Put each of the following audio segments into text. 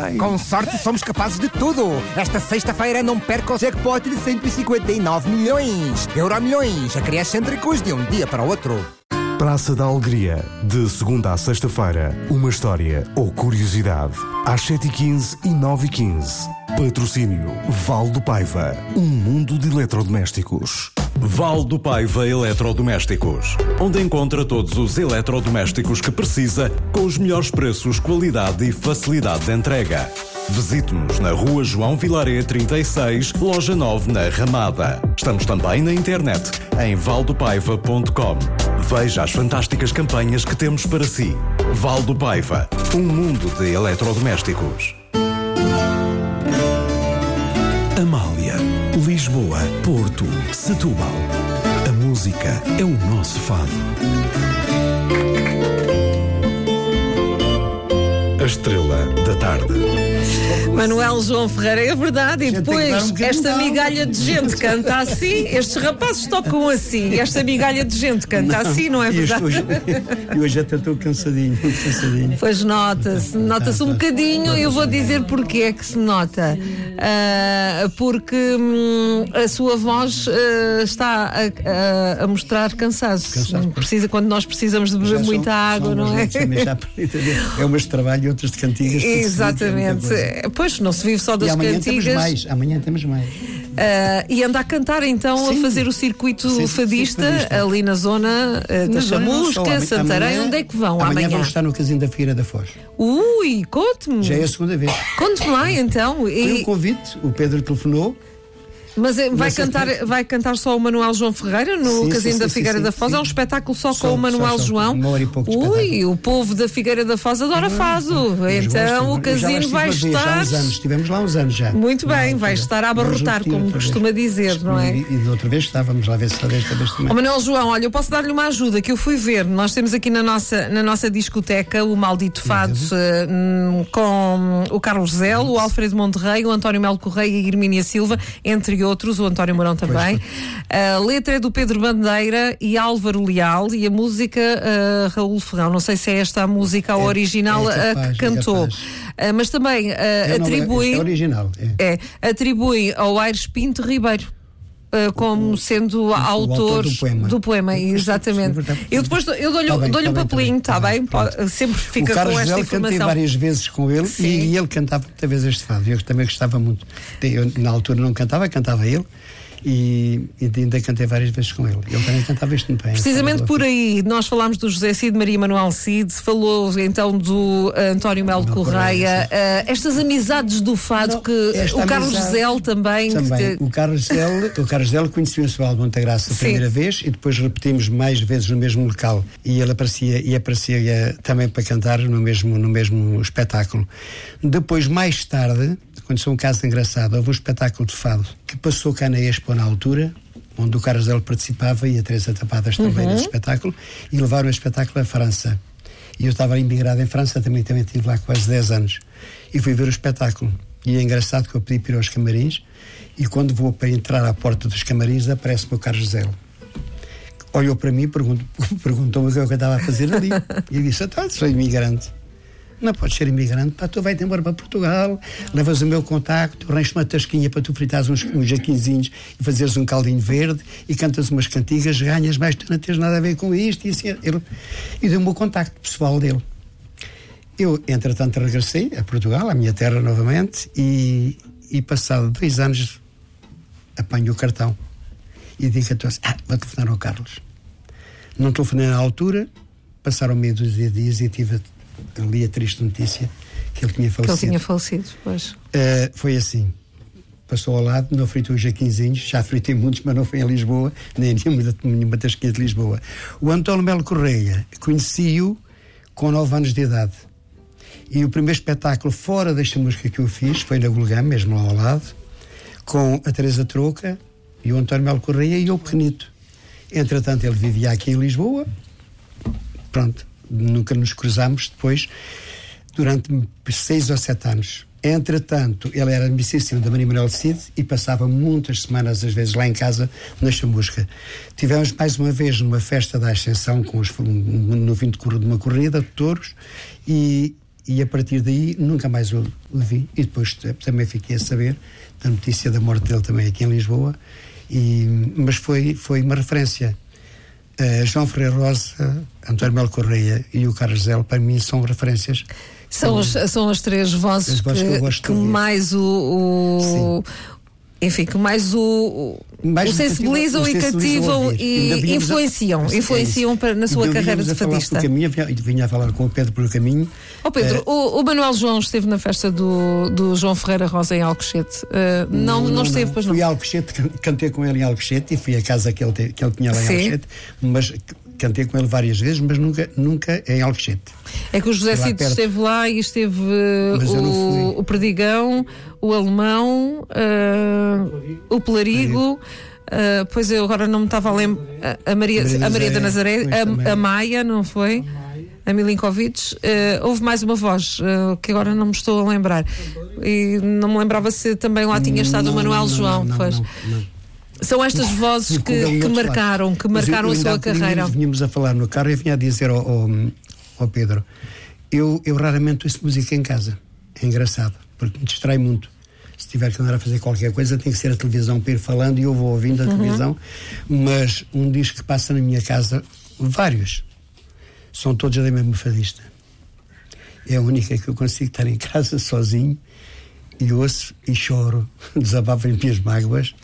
bem. Com sorte somos capazes de tudo. Esta sexta-feira não perca o jackpot de 159 milhões. Euromilhões, acrescêntricos de um dia para o outro. Praça da Alegria, de segunda à sexta-feira. Uma história ou curiosidade. Às 7h15 e 9h15. Patrocínio Val do Paiva. Um mundo de eletrodomésticos. Val do Paiva Eletrodomésticos, onde encontra todos os eletrodomésticos que precisa, com os melhores preços, qualidade e facilidade de entrega. Visite-nos na Rua João Vilaré 36, Loja 9, na Ramada. Estamos também na internet, em valdopaiva.com. Veja as fantásticas campanhas que temos para si. Val do Paiva, um mundo de eletrodomésticos. Amália, Lisboa, Porto, Setúbal. A música é o nosso fado. A estrela da tarde. Manuel João Ferreira, é verdade, e depois esta migalha de gente canta assim, estes rapazes tocam assim, esta migalha de gente canta assim, não é verdade? E hoje até estou cansadinho. Pois nota-se um bocadinho, e eu vou dizer porque é que se nota. Porque a sua voz está a mostrar cansaço. Precisa, quando nós precisamos de beber muita água, não é? É umas de trabalho e outras de cantigas. Exatamente. Pois, não se vive só das cantigas. Amanhã temos mais. E anda a cantar então, a fazer o circuito fadista ali na zona da Chamusca, Santarém. Onde é que vão amanhã? Vamos estar no Casino da Figueira da Foz. Ui, conte-me. Já é a segunda vez. Conte-me lá então. Foi um convite, o Pedro telefonou. Mas vai cantar só o Manuel João Ferreira no Casino da Figueira da Foz? É um espetáculo só com o Manuel João? Uma hora e pouco de Ui, o povo da Figueira da Foz adora fado. Então o casino vai estar... Estivemos lá uns anos já. Muito bem, vai estar a abarrotar, como costuma dizer, não é? E da outra vez estávamos lá a ver se desta vez também. Manuel João, olha, eu posso dar-lhe uma ajuda que eu fui ver. Nós temos aqui na nossa discoteca o Maldito Fado com o Carlos Zelo, o Alfredo Monterrey, o António Melo Correia e a Hermínia Silva, entre outros, o António Mourão também. A letra é do Pedro Bandeira e Álvaro Leal, e a música Raul Ferrão. Não sei se é esta a música original que cantou. Mas também atribui... É original. Atribui ao Aires Pinto Ribeiro como sendo autor do poema. Exatamente. Eu depois dou-lhe um papelinho, está bem? Sempre fica com esta informação. O Carlos cantei várias vezes com ele. Sim. E ele cantava muitas vezes este fado. Eu também gostava muito. Eu, na altura não cantava ele. E ainda cantei várias vezes com ele. Ele também cantava este muito bem. Precisamente por aí, nós falámos do José Cid, Maria Manuel Cid, falou então do António Melo Correia, estas amizades do fado que o Carlos Zelo também. O Carlos Zelo conheceu o seu álbum da Graça a primeira vez e depois repetimos mais vezes no mesmo local. E ele aparecia também para cantar no mesmo espetáculo. Depois, mais tarde, aconteceu um caso engraçado. Houve um espetáculo de fado que passou cá na Expo na altura, onde o Carlos Zelo participava e a Teresa Tapadas também nesse espetáculo, e levaram o espetáculo à França. E eu estava imigrado em França, também estive lá quase 10 anos. E fui ver o espetáculo. E é engraçado que eu pedi para ir aos camarins, e quando vou para entrar à porta dos camarins, aparece-me o Carlos Zelo. Olhou para mim e perguntou-me o que eu estava a fazer ali. E eu disse: sou imigrante. Não podes ser imigrante, tu vais-te embora para Portugal, levas o meu contacto, arranjas uma tasquinha para tu fritares uns jaquinzinhos e fazeres um caldinho verde e cantas umas cantigas, ganhas mais, tu não tens nada a ver com isto. E assim, e deu-me o contacto pessoal dele. Eu, entretanto, regressei a Portugal, à minha terra novamente, e passado 2 anos apanho o cartão e digo a todos: vou telefonar ao Carlos. Não telefonei na altura, passaram meio dos dias e li a triste notícia que ele tinha falecido. Pois. Foi assim. Passou ao lado, não fritou os jaquinzinhos, já fritei muitos, mas não foi em Lisboa, nem nenhuma tasquinha de Lisboa. O António Melo Correia, conheci-o com 9 anos de idade. E o primeiro espetáculo fora desta música que eu fiz foi na Gulgã, mesmo lá ao lado, com a Teresa Troca e o António Melo Correia e o pequenito. Entretanto, ele vivia aqui em Lisboa. Pronto. Nunca nos cruzámos depois durante 6 ou 7 anos. Entretanto, ele era amicíssimo da Maria Manuel Cid e passava muitas semanas, às vezes, lá em casa, na Chamusca. Tivemos mais uma vez numa festa da Ascensão, no fim de uma corrida de touros, e E a partir daí nunca mais o vi. E depois também fiquei a saber da notícia da morte dele também aqui em Lisboa. Mas foi uma referência. João Ferreira Rosa, António Melo Correia e o Carlos Zelo, para mim, são referências. São as três vozes que mais enfim, que mais o sensibilizam e cativam e influenciam na sua carreira de fadista. Vinha a falar com o Pedro pelo caminho. Pedro, o Manuel João esteve na festa do João Ferreira Rosa em Alcochete. Não esteve, pois não? Fui a Alcochete, cantei com ele em Alcochete e fui à casa que ele tinha lá em Alcochete, mas cantei com ele várias vezes, mas nunca em Alcochete. É que o José Cid esteve lá e esteve o Perdigão, o Alemão, o Pelarigo, pois eu agora não me estava a lembrar, a Maria da Nazaré, a Maia, não foi? A Milinkovic. Houve mais uma voz que agora não me estou a lembrar. E não me lembrava se também lá tinha estado o Manuel João. Não. São estas vozes que marcaram a sua carreira. Vínhamos a falar no carro e eu vinha a dizer ao Pedro, eu raramente ouço música em casa. É engraçado, porque me distrai muito. Se tiver que andar a fazer qualquer coisa, tem que ser a televisão para ir falando e eu vou ouvindo a televisão. Mas um disco que passa na minha casa, vários, são todos da mesma fadista. É a única que eu consigo estar em casa sozinho e ouço e choro, desabafo as minhas mágoas.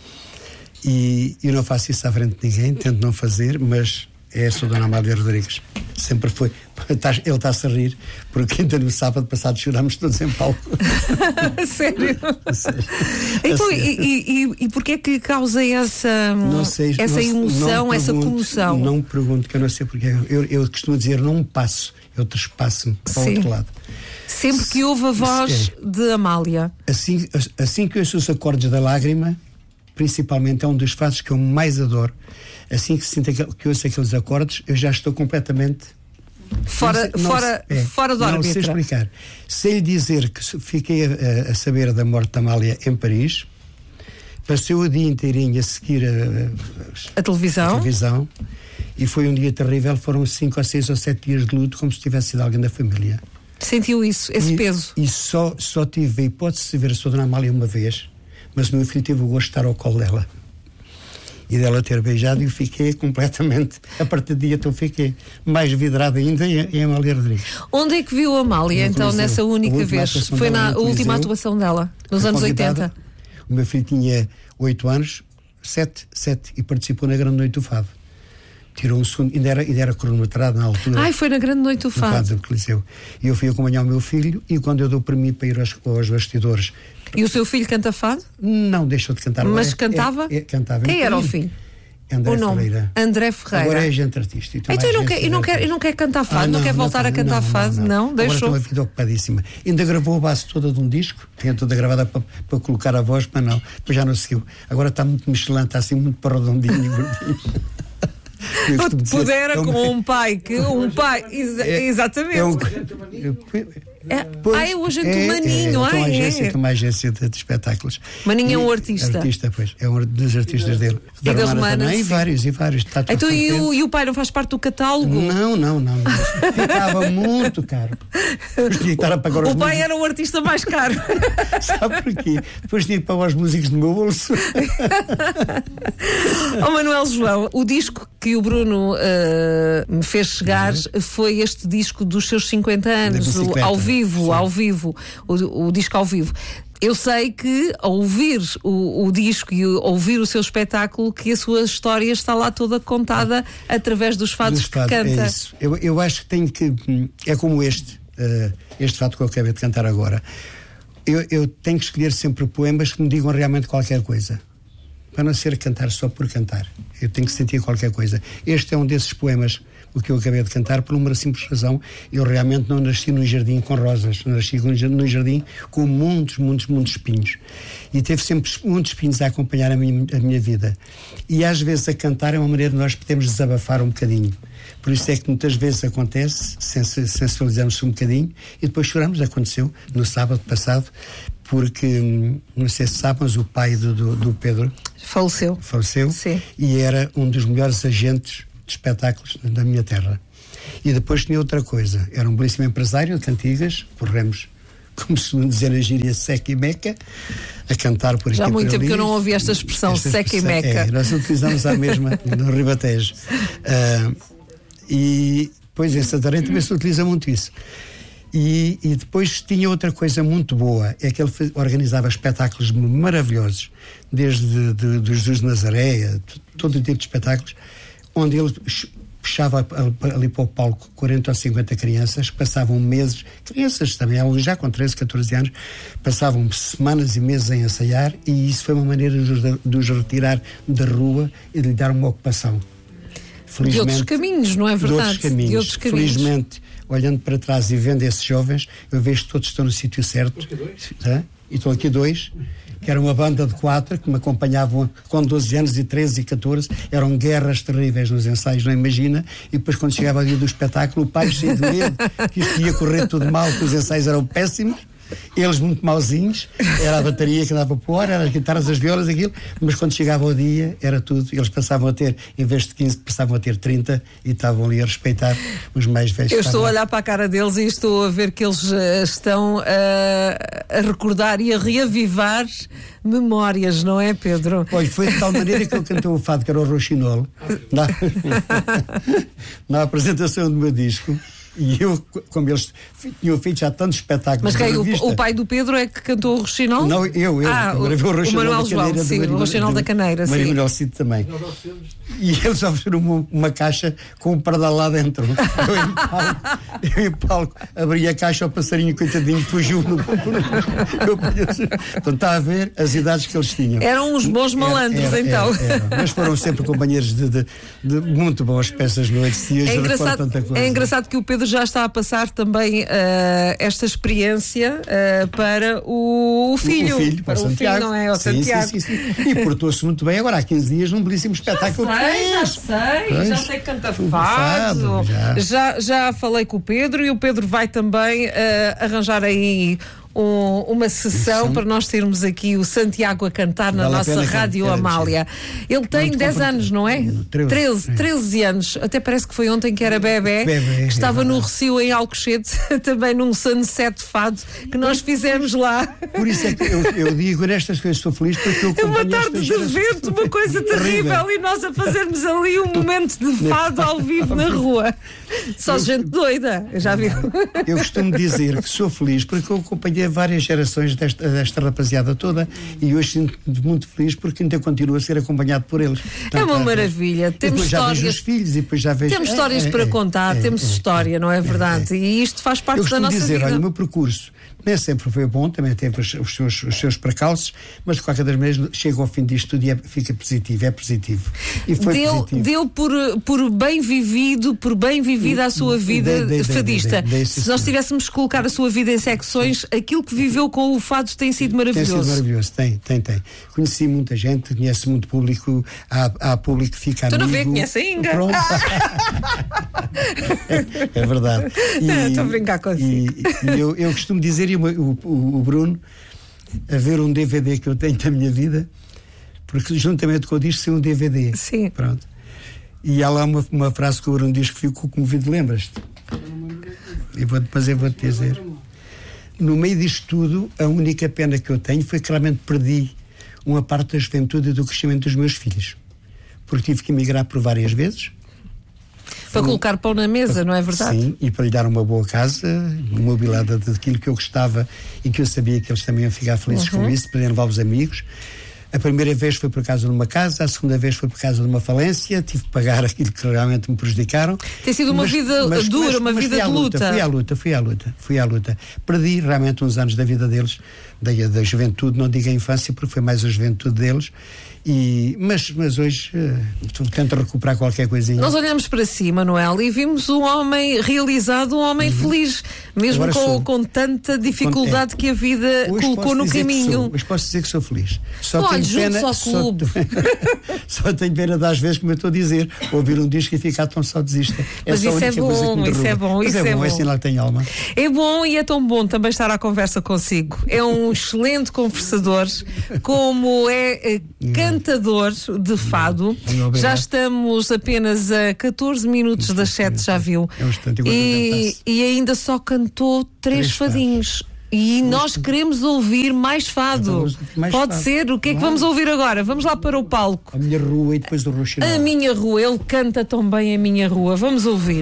E eu não faço isso à frente de ninguém, tento não fazer, mas é a Dona Amália Rodrigues. Sempre foi. Ele está-se a rir, porque ainda no sábado passado chorámos todos em palco. Sério? Então, e porquê é que lhe causa essa emoção, essa comoção? Não me pergunto, que eu não sei porque. Eu costumo dizer, não me passo, eu trespasso-me para o outro lado. Sempre que ouve a voz de Amália. Assim que eu ouço os acordes da lágrima, principalmente é um dos fatos que eu mais adoro. Assim que sinto que ouço aqueles acordes, eu já estou completamente fora do árbitro. Não sei explicar. Sei lhe dizer que fiquei a saber da morte da Amália em Paris, passei o dia inteirinho a seguir a televisão e foi um dia terrível. Foram 5 ou 6 ou 7 dias de luto, como se tivesse sido alguém da família. Sentiu esse peso? E só tive a hipótese de ver a sua Dona Amália uma vez, mas o meu filho teve o gosto de estar ao colo dela e dela ter beijado, e eu fiquei completamente, a partir do dia então fiquei mais vidrado ainda em Amália Rodrigues. Onde é que viu a Amália então nessa única vez? Foi na última atuação dela, nos anos 80? O meu filho tinha 8 anos, 7, e participou na Grande Noite do Fado. Tirou um segundo, ainda era cronometrado na altura. Foi na Grande Noite do Fado. Do Coliseu. E eu fui acompanhar o meu filho, e quando eu dou para mim para ir aos bastidores. E o seu filho canta fado? Não, deixou de cantar. Mas cantava? Cantava. Quem era o filho? André Ferreira. André Ferreira. Agora é agente artista. Então não quer cantar fado? Não quer voltar a cantar fado? Não, deixou. Agora tem uma vida ocupadíssima. Ainda gravou a base toda de um disco, tinha toda gravada para colocar a voz, mas não, depois já não seguiu. Agora está muito Michelin, está assim muito para redondinho e gordinho. Pudera com um pai exatamente. É o agente Maninho, é uma agência de espetáculos. Maninho é um artista. Pois, é um dos artistas dele. E das Romanas. E vários. Então, e o pai não faz parte do catálogo? Não. Ficava muito caro. O pai era o artista mais caro. Sabe porquê? Depois tinha que pagar os músicos do meu bolso. Manuel João, o disco que o Bruno me fez chegar foi este disco dos seus 50 anos, ao vivo, o disco ao vivo. Eu sei que ao ouvir o disco e ouvir o seu espetáculo, que a sua história está lá toda contada através dos fados que canta. É isso. Eu acho que é como este fado que eu acabei de cantar agora. Eu tenho que escolher sempre poemas que me digam realmente qualquer coisa, para não ser cantar só por cantar. Eu tenho que sentir qualquer coisa. Este é um desses poemas, o que eu acabei de cantar, por uma simples razão. Eu realmente não nasci num jardim com rosas, nasci num jardim com muitos espinhos. E teve sempre muitos espinhos a acompanhar a minha vida. E às vezes a cantar é uma maneira de nós podermos desabafar um bocadinho. Por isso é que muitas vezes acontece, sensibilizamos-se um bocadinho e depois choramos. Aconteceu no sábado passado, porque, não sei se sabem, mas o pai do Pedro faleceu. Sim. E era um dos melhores agentes de espetáculos da minha terra. E depois tinha outra coisa, era um belíssimo empresário de cantigas, por ramos, como se dizer na gíria, seca e meca, a cantar por aqui. Já há muito tempo ali. que eu não ouvi esta expressão, seca e meca. Nós utilizamos a mesma no Ribatejo. E depois em Santarém também se utiliza muito isso. E depois tinha outra coisa muito boa, é que ele organizava espetáculos maravilhosos, desde de Jesus de Nazaré, todo o tipo de espetáculos, onde ele puxava ali para o palco 40 ou 50 crianças, passavam meses, crianças também, já com 13, 14 anos, passavam semanas e meses a ensaiar, e isso foi uma maneira de os retirar da rua e de lhe dar uma ocupação. De outros caminhos, não é verdade? De outros caminhos. Felizmente, olhando para trás e vendo esses jovens, eu vejo que todos estão no sítio certo. E estão aqui 2, que era uma banda de 4 que me acompanhavam com 12 anos e 13 e 14. Eram guerras terríveis nos ensaios, não imagina. E depois, quando chegava ali do espetáculo, o pai cheio de medo, que isto ia correr tudo mal, que os ensaios eram péssimos. Eles muito mauzinhos, era a bateria que dava por hora, eram as guitarras, as violas, aquilo, mas quando chegava o dia era tudo, eles passavam a ter, em vez de 15, passavam a ter 30 e estavam ali a respeitar os mais velhos. Eu estou a olhar para a cara deles e estou a ver que eles estão a recordar e a reavivar memórias, não é, Pedro? Olha, foi de tal maneira que ele cantou o fado que era o Rouxinol na apresentação do meu disco. E eu, como eles tinham feito já tantos espetáculos. Mas quem? O pai do Pedro é que cantou o Rouxinol? Não, eu. O Manuel João, sim, o Rouxinol da Caneira, sim. Maria Manuel Cid também. E eles ofereceram uma caixa com um pardal lá dentro. Eu em palco abri a caixa, o passarinho, coitadinho, fugiu no Então está a ver as idades que eles tinham. Eram uns bons malandros, então. Mas foram sempre companheiros de muito boas peças noites. E hoje recordo tanta coisa. É engraçado que o Pedro já está a passar também esta experiência para o filho. O filho, para o Santiago. Filho, não é? O Santiago. Sim. E portou-se muito bem agora há 15 dias num belíssimo espetáculo. Já sei cantar fado. Já falei com o Pedro e o Pedro vai também arranjar aí uma sessão para nós termos aqui o Santiago a cantar na nossa Rádio Amália. Ele tem 10 anos, não é? 13 anos. Até parece que foi ontem que era bebé que estava no Recio em Alcochete, também num sunset fado que nós fizemos lá. Por isso é que eu digo nestas coisas, estou feliz porque eu uma tarde de vento, uma coisa terrível, e nós a fazermos ali um momento de fado ao vivo na rua. Só gente doida, eu já vi. Eu costumo dizer que sou feliz porque eu acompanhei várias gerações desta rapaziada toda e hoje sinto-me muito feliz porque ainda continuo a ser acompanhado por eles. É uma maravilha. Temos histórias. Já vejo os filhos e depois já vejo. Temos histórias para contar, temos história, não é verdade? E isto faz parte da nossa vida. Eu costumo dizer, olha, o meu percurso nem sempre foi bom, também teve os seus percalços, mas de qualquer das maneiras chega ao fim disto tudo e fica positivo, é positivo. E foi positivo. Deu por bem vivido, por bem vivida a sua vida fadista. Se nós tivéssemos que colocar a sua vida em secções, aquilo que viveu com o fado tem sido maravilhoso. Tem sido maravilhoso, tem. Conheci muita gente, conhece muito público, há público que fica amigo. Tu não vê, conhece ainda? Pronto. É verdade. Estou a brincar consigo. E eu costumo dizer, e o Bruno, a ver um DVD que eu tenho da minha vida, porque juntamente com o disco saiu um DVD. Sim. Pronto. E há lá uma frase que o Bruno diz que ficou comovido, lembras-te? Mas eu vou-te dizer. No meio disto tudo, a única pena que eu tenho foi que realmente perdi uma parte da juventude e do crescimento dos meus filhos. Porque tive que emigrar por várias vezes. Para colocar pão na mesa, não é verdade? Sim, e para lhe dar uma boa casa, mobilada daquilo que eu gostava e que eu sabia que eles também iam ficar felizes com isso, para levar os amigos. A primeira vez foi por causa de uma casa, a segunda vez foi por causa de uma falência, tive que pagar aquilo que realmente me prejudicaram. Tem sido uma vida dura, uma vida de luta. Fui à luta. Perdi realmente uns anos da vida deles, da juventude, não digo a infância, porque foi mais a juventude deles. Mas hoje tento recuperar qualquer coisinha. Nós olhamos para si, Manuel, e vimos um homem realizado, um homem feliz, mesmo com tanta dificuldade que a vida colocou no caminho. Mas posso dizer que sou feliz. Olha, Olha, juntos ao clube. Só tenho pena das vezes, como eu estou a dizer, ouvir um disco e ficar tão saudosista. Mas isso é bom, isso é bom. Mas é bom, é sinal que tem alma. É bom e é tão bom também estar à conversa consigo. É um excelente conversador, como é cantador de fado. Já estamos apenas a 14 minutos das 7, já viu? É um instante, e ainda só cantou 3 fadinhos. E nós queremos ouvir mais fado. Pode ser? O que é que vamos ouvir agora? Vamos lá para o palco. A Minha Rua e depois o Roxinol. A Minha Rua. Ele canta tão bem A Minha Rua. Vamos ouvir.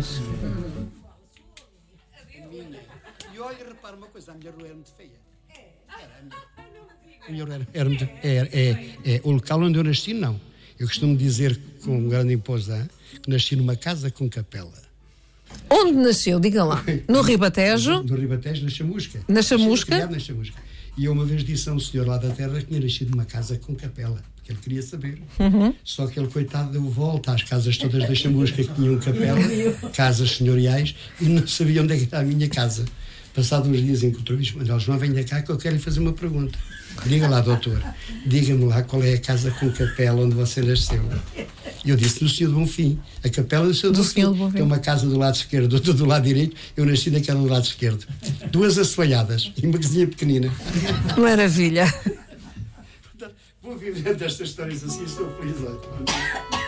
E olha, repara uma coisa, a minha rua era muito feia. A minha rua era muito... o local onde eu nasci, não. Eu costumo dizer com grande imposição que nasci numa casa com capela. Onde nasceu? Diga lá. No Ribatejo? No Ribatejo, na Chamusca. Na Chamusca? Na Chamusca. E eu uma vez disse a um senhor lá da terra que tinha nascido numa casa com capela, porque ele queria saber. Só que ele, coitado, deu volta às casas todas da Chamusca que tinham capela, casas senhoriais, e não sabia onde é que era a minha casa. Passados uns dias encontrou-me e disse: Manuel João, venha cá que eu quero lhe fazer uma pergunta. Diga lá, doutor, diga-me lá qual é a casa com capela onde você nasceu. E eu disse: no Senhor do Bonfim. A capela do Senhor do Bonfim. Tem uma casa do lado esquerdo, outra do lado direito. Eu nasci naquela do lado esquerdo. 2 assoalhadas e uma cozinha pequenina. Maravilha. Vou vivendo estas histórias assim, estou feliz.